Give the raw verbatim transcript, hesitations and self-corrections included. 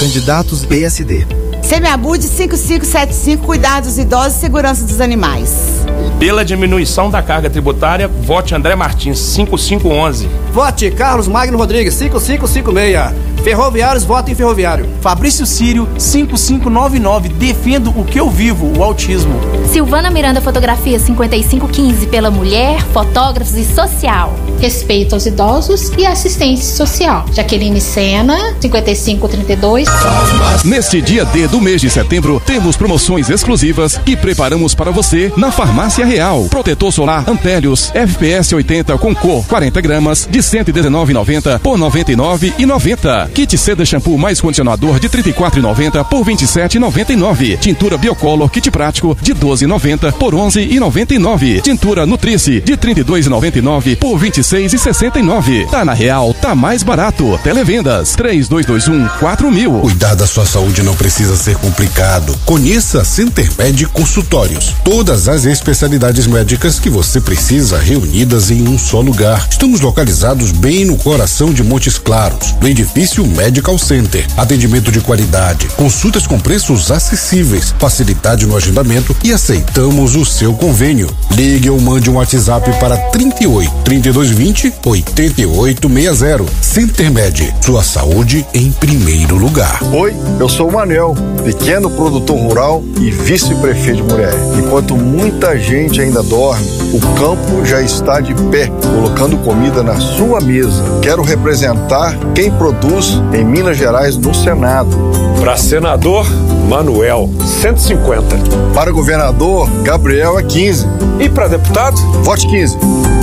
Candidatos P S D. Semiabude cinco cinco sete cinco, cuidar dos idosos e segurança dos animais. Pela diminuição da carga tributária, vote André Martins, cinco cinco um um. Vote Carlos Magno Rodrigues, cinco cinco cinco seis. Ferroviários, votem Ferroviário. Fabrício Sírio, cinco cinco nove nove. Defendo o que eu vivo, o autismo. Silvana Miranda Fotografia, cinquenta e cinco quinze. Pela mulher, fotógrafos e social. Respeito aos idosos e assistência social. Jaqueline Sena, cinquenta e cinco trinta e dois. Neste dia D do mês de setembro, temos promoções exclusivas que preparamos para você na Farmácia Real. Protetor solar Ampelios F P S oitenta com cor, quarenta gramas, de cento e dezenove reais e noventa centavos por noventa e nove reais e noventa centavos. Kit Seda Shampoo mais condicionador de trinta e quatro reais e noventa centavos por vinte e sete reais e noventa e nove centavos. Tintura Biocolor Kit Prático de doze reais e noventa centavos por onze reais e noventa e nove centavos. Tintura Nutrice de trinta e dois reais e noventa e nove centavos por vinte e seis reais e sessenta e nove centavos. Tá na Real, tá mais barato. Televendas três dois dois um quatro mil. Cuidar da sua saúde não precisa ser complicado. Conheça Centermed Consultórios. Todas as especialidades médicas que você precisa reunidas em um só lugar. Estamos localizados bem no coração de Montes Claros, no edifício Medical Center. Atendimento de qualidade, consultas com preços acessíveis, facilidade no agendamento e aceitamos o seu convênio. Ligue ou mande um WhatsApp para trinta e oito, trinta e dois vinte, oitenta e oito sessenta. Centermed, sua saúde em primeiro lugar. Oi, eu sou o Manel, pequeno produtor rural e vice-prefeito de Murié. Enquanto muita gente ainda dorme, o campo já está de pé, colocando comida na sua mesa. Quero representar quem produz em Minas Gerais no Senado. Para senador, Manuel, cento e cinquenta. Para governador, Gabriel é quinze. E para deputado? Vote quinze.